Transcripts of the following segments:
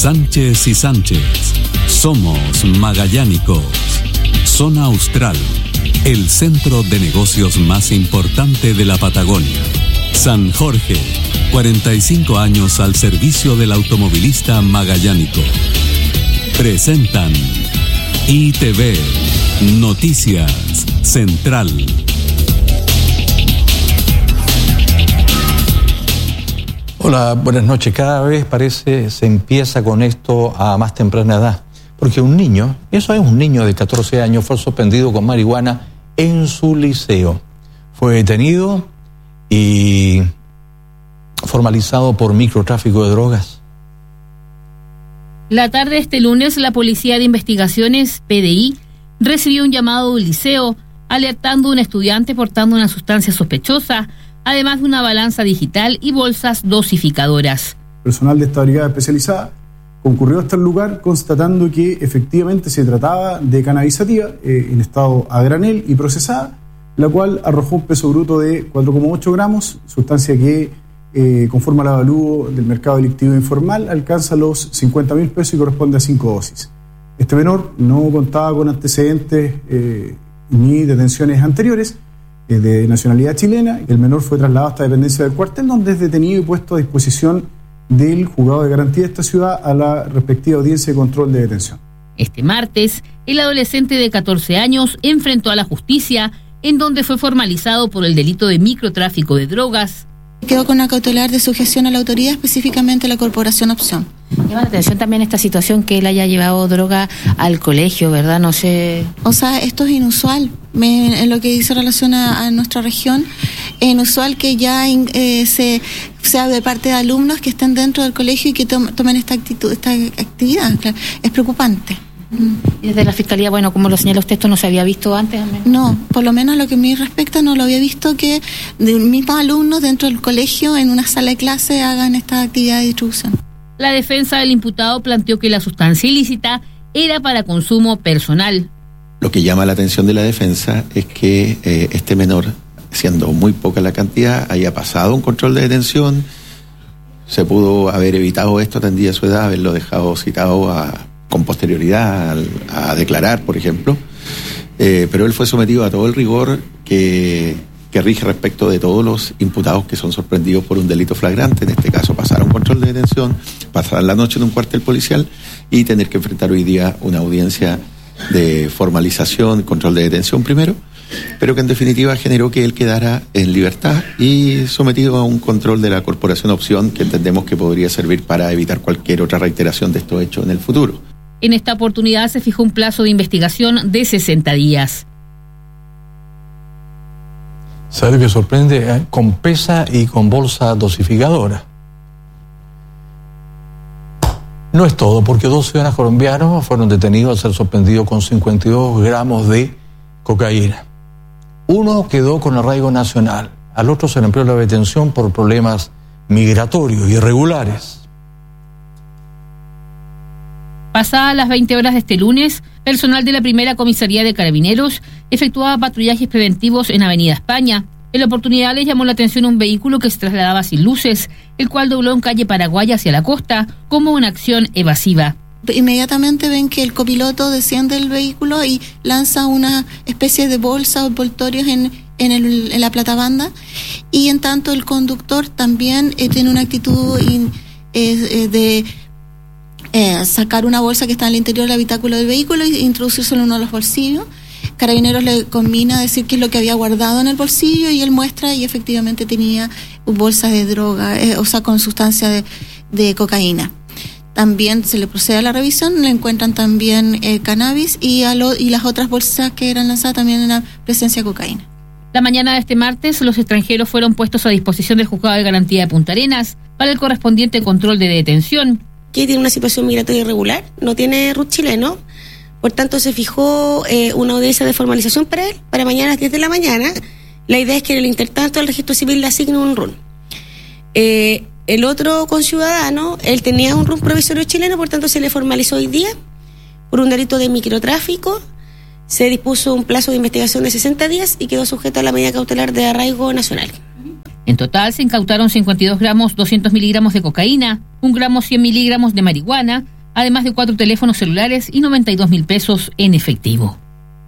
Sánchez y Sánchez. Somos magallánicos. Zona Austral, el centro de negocios más importante de la Patagonia. San Jorge, 45 años al servicio del automovilista magallánico. Presentan ITV, Noticias Central. Hola, buenas noches. Cada vez parece se empieza con esto a más temprana edad, porque un niño, eso es un niño de 14 años, fue sorprendido con marihuana en su liceo. Fue detenido y formalizado por microtráfico de drogas. La tarde de este lunes, la Policía de Investigaciones, PDI, recibió un llamado del liceo alertando a un estudiante portando una sustancia sospechosa, además de una balanza digital y bolsas dosificadoras. Personal de esta brigada especializada concurrió hasta el lugar constatando que efectivamente se trataba de cannabisativa en estado a granel y procesada, la cual arrojó un peso bruto de 4,8 gramos, sustancia que conforme al avalúo del mercado delictivo informal alcanza los 50.000 pesos y corresponde a 5 dosis. Este menor no contaba con antecedentes ni detenciones anteriores, de nacionalidad chilena. El menor fue trasladado hasta dependencia del cuartel, donde es detenido y puesto a disposición del juzgado de garantía de esta ciudad a la respectiva audiencia de control de detención. Este martes, el adolescente de 14 años enfrentó a la justicia, en donde fue formalizado por el delito de microtráfico de drogas. Quedó con una cautelar de sujeción a la autoridad, específicamente a la Corporación Opción. Llama la atención también esta situación que él haya llevado droga al colegio, ¿verdad? No sé. O sea, esto es inusual. En lo que dice relación a nuestra región, es inusual que ya sea de parte de alumnos que estén dentro del colegio y que tomen esta actividad. Claro, es preocupante. Y desde la Fiscalía, bueno, como lo señala usted, ¿esto no se había visto antes? No, por lo menos lo que me respecta no lo había visto, que mismos alumnos dentro del colegio en una sala de clase hagan esta actividad de distribución. La defensa del imputado planteó que la sustancia ilícita era para consumo personal. Lo que llama la atención de la defensa es que este menor, siendo muy poca la cantidad, haya pasado un control de detención. Se pudo haber evitado esto, tendría su edad, haberlo dejado citado con posterioridad a declarar, por ejemplo. Pero él fue sometido a todo el rigor que rige respecto de todos los imputados que son sorprendidos por un delito flagrante. En este caso, pasar un control de detención, pasar la noche en un cuartel policial y tener que enfrentar hoy día una audiencia de formalización, control de detención primero, pero que en definitiva generó que él quedara en libertad y sometido a un control de la Corporación Opción, que entendemos que podría servir para evitar cualquier otra reiteración de estos hechos en el futuro. En esta oportunidad se fijó un plazo de investigación de 60 días. ¿Sabe qué sorprende? Con pesa y con bolsa dosificadora. No es todo, porque 2 ciudadanos colombianos fueron detenidos al ser sorprendidos con 52 gramos de cocaína. Uno quedó con arraigo nacional, al otro se le empleó la detención por problemas migratorios irregulares. Pasadas las 20 horas de este lunes, personal de la primera comisaría de Carabineros efectuaba patrullajes preventivos en Avenida España. En la oportunidad les llamó la atención un vehículo que se trasladaba sin luces, el cual dobló en calle Paraguay hacia la costa como una acción evasiva. Inmediatamente ven que el copiloto desciende del vehículo y lanza una especie de bolsa o envoltorios en la platabanda, y en tanto el conductor también tiene una actitud de sacar una bolsa que está en el interior del habitáculo del vehículo e introducírselo en uno de los bolsillos. Carabineros le combina decir qué es lo que había guardado en el bolsillo y él muestra y efectivamente tenía bolsas de droga, o sea, con sustancia de cocaína. También se le procede a la revisión, le encuentran también cannabis y las otras bolsas que eran lanzadas también en la presencia de cocaína. La mañana de este martes, los extranjeros fueron puestos a disposición del Juzgado de Garantía de Punta Arenas para el correspondiente control de detención. Que tiene una situación migratoria irregular, no tiene RUT chileno, por tanto se fijó una audiencia de formalización para él, para mañana a las 10 de la mañana. La idea es que en el intertanto el registro civil le asigne un RUN. El otro conciudadano, él tenía un RUN provisorio chileno, por tanto se le formalizó hoy día por un delito de microtráfico. Se dispuso un plazo de investigación de 60 días y quedó sujeto a la medida cautelar de arraigo nacional. En total se incautaron 52 gramos 200 miligramos de cocaína, 1 gramo 100 miligramos de marihuana, además de 4 teléfonos celulares y 92.000 pesos en efectivo.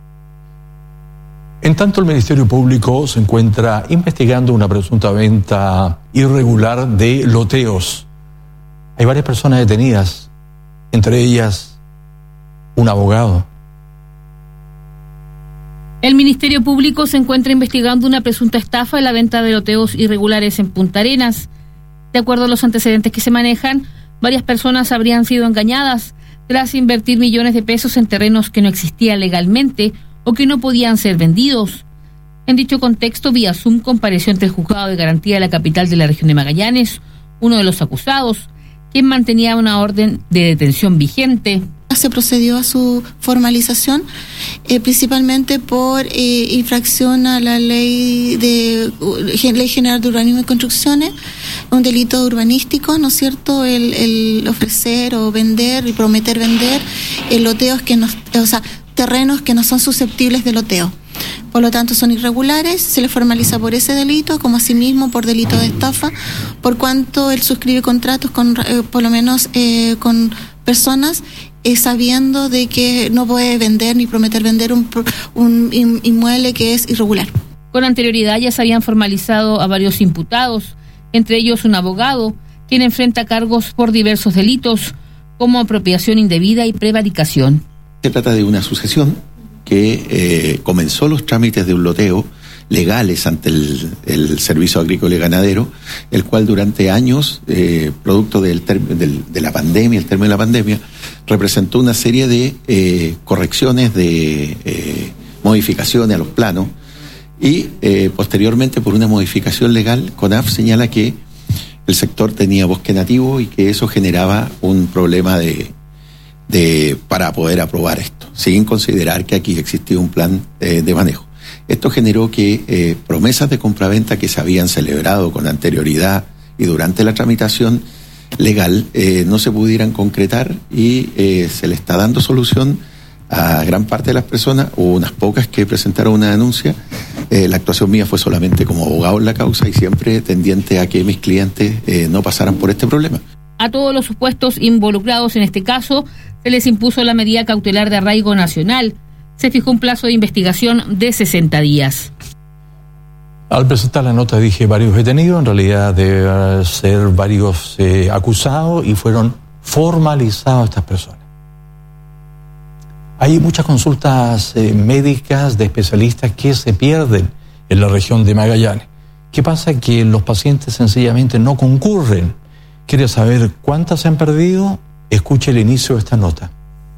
En tanto, el Ministerio Público se encuentra investigando una presunta venta irregular de loteos. Hay varias personas detenidas, entre ellas un abogado. El Ministerio Público se encuentra investigando una presunta estafa en la venta de loteos irregulares en Punta Arenas. De acuerdo a los antecedentes que se manejan, varias personas habrían sido engañadas tras invertir millones de pesos en terrenos que no existían legalmente o que no podían ser vendidos. En dicho contexto, vía Zoom compareció ante el Juzgado de Garantía de la capital de la región de Magallanes uno de los acusados, quien mantenía una orden de detención vigente. Se procedió a su formalización, principalmente por infracción a la ley general de urbanismo y construcciones, un delito urbanístico, ¿no es cierto? El ofrecer o vender y prometer vender loteos terrenos que no son susceptibles de loteo. Por lo tanto, son irregulares, se le formaliza por ese delito, como asimismo por delito de estafa, por cuanto él suscribe contratos con, por lo menos con personas, sabiendo de que no puede vender ni prometer vender un inmueble que es irregular. Con anterioridad ya se habían formalizado a varios imputados, entre ellos un abogado, quien enfrenta cargos por diversos delitos, como apropiación indebida y prevaricación. Se trata de una sucesión que comenzó los trámites de un loteo legales ante el Servicio Agrícola y Ganadero, el cual durante años, producto de la pandemia, el término de la pandemia, representó una serie de correcciones, de modificaciones a los planos, y posteriormente, por una modificación legal, CONAF señala que el sector tenía bosque nativo y que eso generaba un problema para poder aprobar esto, sin considerar que aquí existía un plan de manejo. Esto generó que promesas de compraventa que se habían celebrado con anterioridad y durante la tramitación legal no se pudieran concretar, y se le está dando solución a gran parte de las personas. Hubo unas pocas que presentaron una denuncia. La actuación mía fue solamente como abogado en la causa y siempre tendiente a que mis clientes no pasaran por este problema. A todos los supuestos involucrados en este caso se les impuso la medida cautelar de arraigo nacional. Se fijó un plazo de investigación de 60 días. Al presentar la nota dije varios detenidos, en realidad deben ser varios acusados, y fueron formalizados estas personas. Hay muchas consultas médicas de especialistas que se pierden en la región de Magallanes. ¿Qué pasa? Que los pacientes sencillamente no concurren. ¿Quiere saber cuántas se han perdido? Escuche el inicio de esta nota.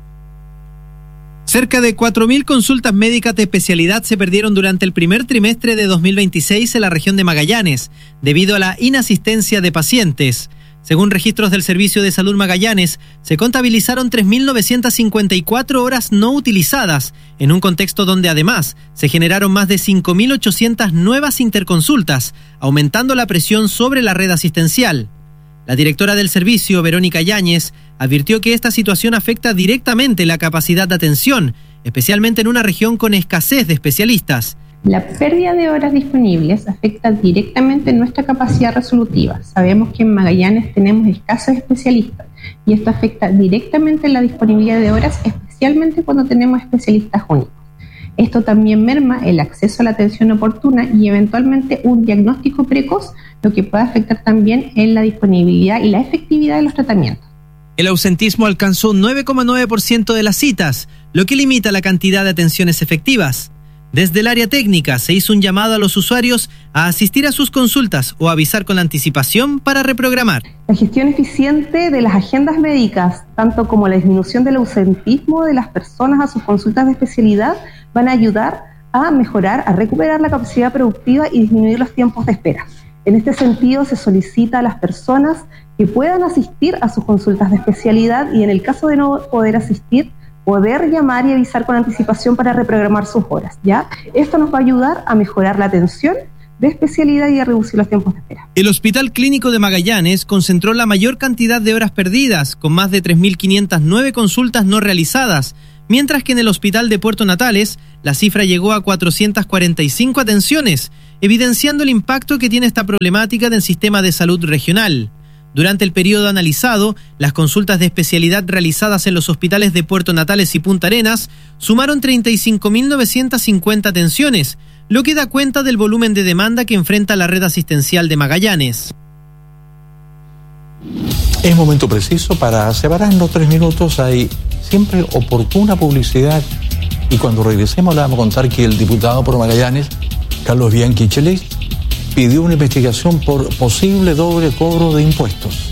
Cerca de 4.000 consultas médicas de especialidad se perdieron durante el primer trimestre de 2026 en la región de Magallanes, debido a la inasistencia de pacientes. Según registros del Servicio de Salud Magallanes, se contabilizaron 3.954 horas no utilizadas, en un contexto donde además se generaron más de 5.800 nuevas interconsultas, aumentando la presión sobre la red asistencial. La directora del servicio, Verónica Yáñez, advirtió que esta situación afecta directamente la capacidad de atención, especialmente en una región con escasez de especialistas. La pérdida de horas disponibles afecta directamente nuestra capacidad resolutiva. Sabemos que en Magallanes tenemos escasos especialistas y esto afecta directamente la disponibilidad de horas, especialmente cuando tenemos especialistas únicos. Esto también merma el acceso a la atención oportuna y eventualmente un diagnóstico precoz, lo que puede afectar también en la disponibilidad y la efectividad de los tratamientos. El ausentismo alcanzó un 9,9% de las citas, lo que limita la cantidad de atenciones efectivas. Desde el área técnica se hizo un llamado a los usuarios a asistir a sus consultas o avisar con anticipación para reprogramar. La gestión eficiente de las agendas médicas, tanto como la disminución del ausentismo de las personas a sus consultas de especialidad, van a ayudar a mejorar, a recuperar la capacidad productiva y disminuir los tiempos de espera. En este sentido, se solicita a las personas que puedan asistir a sus consultas de especialidad y en el caso de no poder asistir, poder llamar y avisar con anticipación para reprogramar sus horas, ¿ya? Esto nos va a ayudar a mejorar la atención de especialidad y a reducir los tiempos de espera. El Hospital Clínico de Magallanes concentró la mayor cantidad de horas perdidas, con más de 3.509 consultas no realizadas, mientras que en el Hospital de Puerto Natales la cifra llegó a 445 atenciones, evidenciando el impacto que tiene esta problemática del sistema de salud regional. Durante el periodo analizado, las consultas de especialidad realizadas en los hospitales de Puerto Natales y Punta Arenas sumaron 35.950 atenciones, lo que da cuenta del volumen de demanda que enfrenta la red asistencial de Magallanes. Es momento preciso para separar en los 3 minutos. Hay siempre oportuna publicidad y cuando regresemos le vamos a contar que el diputado por Magallanes, Carlos Bianchi Chelis, pidió una investigación por posible doble cobro de impuestos.